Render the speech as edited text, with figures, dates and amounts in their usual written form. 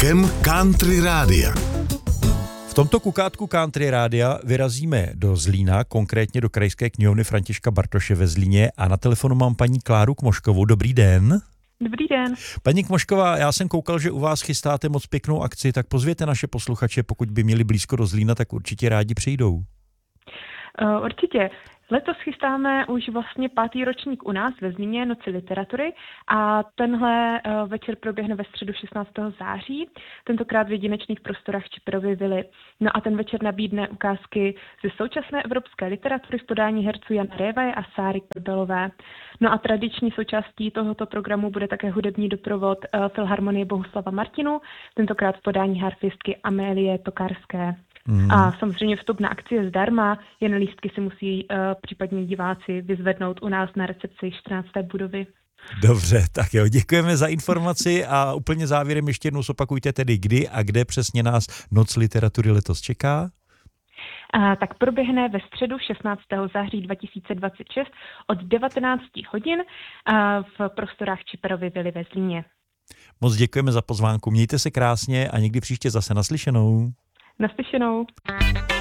kukátkem Country Rádia. V tomto kukátku Country Rádia vyrazíme do Zlína, konkrétně do Krajské knihovny Františka Bartoše ve Zlíně a na telefonu mám paní Kláru Kmožkovou. Dobrý den. Dobrý den. Paní Kmožková, já jsem koukal, že u vás chystáte moc pěknou akci, tak pozvěte naše posluchače, pokud by měli blízko do Zlína, tak určitě rádi přijdou. Určitě. Letos chystáme už vlastně 5. ročník u nás ve Zlíně Noci literatury a tenhle večer proběhne ve středu 16. září, tentokrát v jedinečných prostorách Čiperovy vily. No a ten večer nabídne ukázky ze současné evropské literatury v podání herců Jana Révaje a Sáry Korbelové. No a tradiční součástí tohoto programu bude také hudební doprovod Filharmonie Bohuslava Martinu, tentokrát v podání harfistky Amélie Tokarské. A samozřejmě vstup na akci je zdarma, jen lístky si musí případně diváci vyzvednout u nás na recepci 14. budovy. Dobře, tak jo, děkujeme za informaci a úplně závěrem ještě jednou zopakujte tedy, kdy a kde přesně nás Noc literatury letos čeká. Tak proběhne ve středu 16. září 2026 od 19 hodin v prostorách Čiperovy vily ve Zlíně. Moc děkujeme za pozvánku, mějte se krásně a někdy příště zase naslyšenou. Naslyšenou.